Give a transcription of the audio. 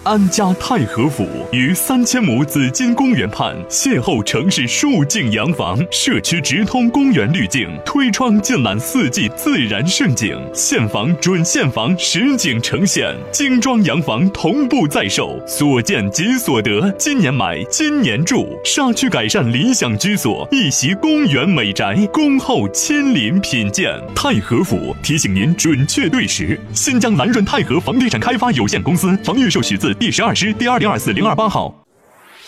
安家太和府于3000亩紫金公园畔，邂逅城市数境洋房，社区直通公园滤镜，推窗尽览4季自然盛景，现房准现房实景呈现，精装洋房同步在售，所见即所得，今年买今年住，沙区改善理想居所，一席公园美宅，恭候亲临品鉴。太和府提醒您准确对时。新疆南润太和房地产开发有限公司，房预售许自第12师第2024-028号。